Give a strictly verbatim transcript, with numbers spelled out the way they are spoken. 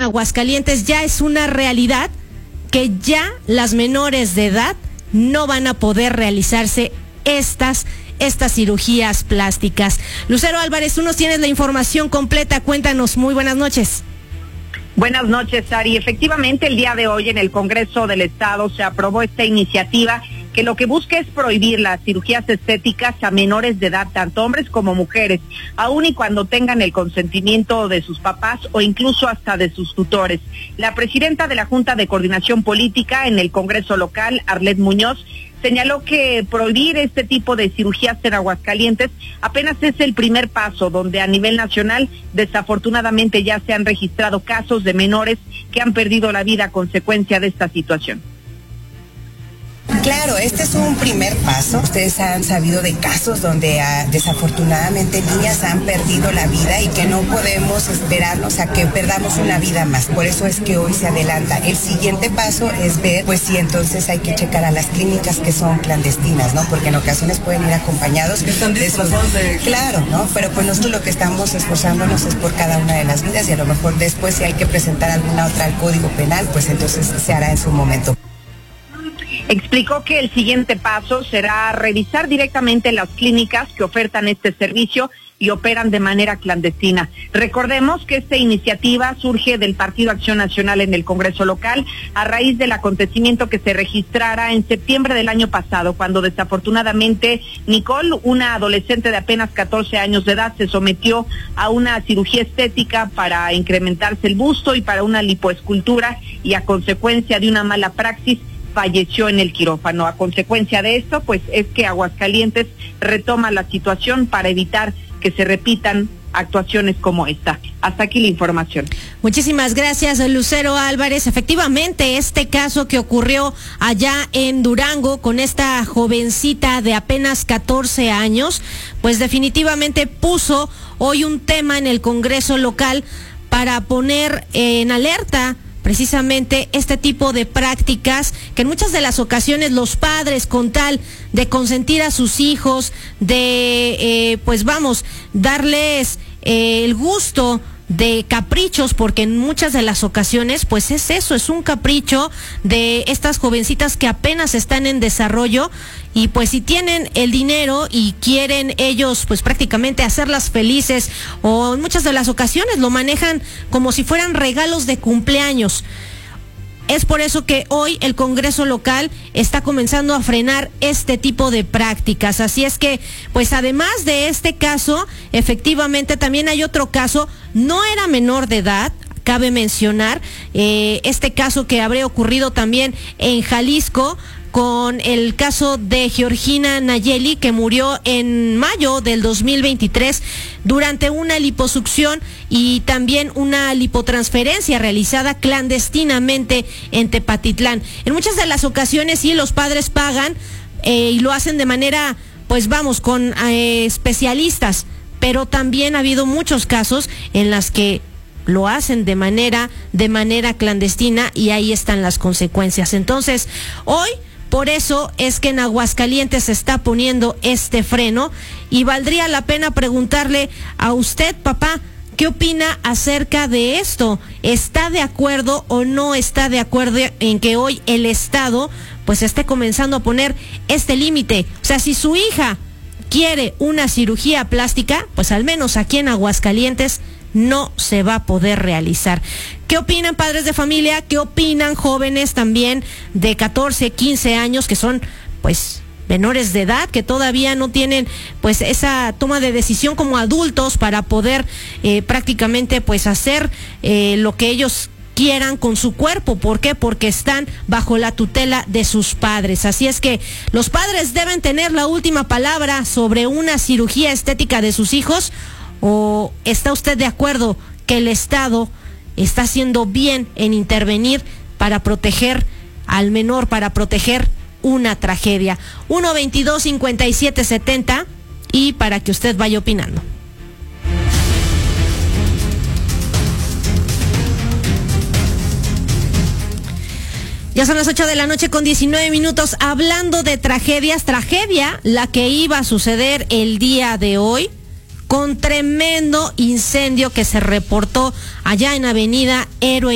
Aguascalientes ya es una realidad, que ya las menores de edad no van a poder realizarse estas estas cirugías plásticas. Lucero Álvarez, tú nos tienes la información completa, cuéntanos. Muy buenas noches. Buenas noches, Sari. Efectivamente, el día de hoy en el Congreso del Estado se aprobó esta iniciativa que lo que busca es prohibir las cirugías estéticas a menores de edad, tanto hombres como mujeres, aun y cuando tengan el consentimiento de sus papás o incluso hasta de sus tutores. La presidenta de la Junta de Coordinación Política en el Congreso local, Arlet Muñoz, señaló que prohibir este tipo de cirugías en Aguascalientes apenas es el primer paso, donde a nivel nacional desafortunadamente ya se han registrado casos de menores que han perdido la vida a consecuencia de esta situación. Claro, este es un primer paso. Ustedes han sabido de casos donde uh, desafortunadamente niñas han perdido la vida y que no podemos esperarnos a que perdamos una vida más. Por eso es que hoy se adelanta. El siguiente paso es ver, pues sí, entonces hay que checar a las clínicas que son clandestinas, ¿no? Porque en ocasiones pueden ir acompañados. Están disfrazados de... Claro, ¿no? Pero pues nosotros lo que estamos esforzándonos es por cada una de las vidas y a lo mejor después si hay que presentar alguna otra al Código Penal, pues entonces se hará en su momento. Explicó que el siguiente paso será revisar directamente las clínicas que ofertan este servicio y operan de manera clandestina. Recordemos que esta iniciativa surge del Partido Acción Nacional en el Congreso local a raíz del acontecimiento que se registrara en septiembre del año pasado, cuando desafortunadamente Nicole, una adolescente de apenas catorce años de edad, se sometió a una cirugía estética para incrementarse el busto y para una lipoescultura, y a consecuencia de una mala praxis falleció en el quirófano. A consecuencia de esto, pues es que Aguascalientes retoma la situación para evitar que se repitan actuaciones como esta. Hasta aquí la información. Muchísimas gracias, Lucero Álvarez. Efectivamente, este caso que ocurrió allá en Durango con esta jovencita de apenas catorce años, pues definitivamente puso hoy un tema en el Congreso local para poner en alerta precisamente este tipo de prácticas que en muchas de las ocasiones los padres, con tal de consentir a sus hijos, de eh, pues vamos, darles eh, el gusto de caprichos, porque en muchas de las ocasiones pues es eso, es un capricho de estas jovencitas que apenas están en desarrollo, y pues si tienen el dinero y quieren ellos pues prácticamente hacerlas felices, o en muchas de las ocasiones lo manejan como si fueran regalos de cumpleaños. Es por eso que hoy el Congreso local está comenzando a frenar este tipo de prácticas. Así es que, pues además de este caso, efectivamente también hay otro caso, no era menor de edad, cabe mencionar, eh, este caso que habría ocurrido también en Jalisco, con el caso de Georgina Nayeli, que murió en mayo del dos mil veintitrés durante una liposucción y también una lipotransferencia realizada clandestinamente en Tepatitlán. En muchas de las ocasiones sí, los padres pagan eh, y lo hacen de manera, pues vamos, con eh, especialistas, pero también ha habido muchos casos en las que lo hacen de manera, de manera clandestina, y ahí están las consecuencias. Entonces, hoy, por eso es que en Aguascalientes se está poniendo este freno, y valdría la pena preguntarle a usted, papá, ¿qué opina acerca de esto? ¿Está de acuerdo o no está de acuerdo en que hoy el Estado pues esté comenzando a poner este límite? O sea, si su hija quiere una cirugía plástica, pues al menos aquí en Aguascalientes no se va a poder realizar. ¿Qué opinan padres de familia? ¿Qué opinan jóvenes también de catorce, quince años que son pues menores de edad, que todavía no tienen pues esa toma de decisión como adultos para poder eh, prácticamente pues hacer eh, lo que ellos quieran con su cuerpo? ¿Por qué? Porque están bajo la tutela de sus padres. Así es que los padres deben tener la última palabra sobre una cirugía estética de sus hijos. ¿O está usted de acuerdo que el Estado está haciendo bien en intervenir para proteger al menor, para proteger una tragedia? uno veintidós cincuenta y siete setenta, y para que usted vaya opinando. Ya son las ocho de la noche con diecinueve minutos. Hablando de tragedias, tragedia la que iba a suceder el día de hoy, con tremendo incendio que se reportó allá en Avenida Héroe